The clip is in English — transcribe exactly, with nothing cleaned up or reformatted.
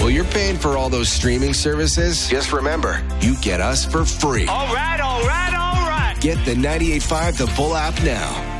Well, you're paying for all those streaming services. Just remember, you get us for free. All right, all right, all right. Get the ninety-eight point five The Bull app now.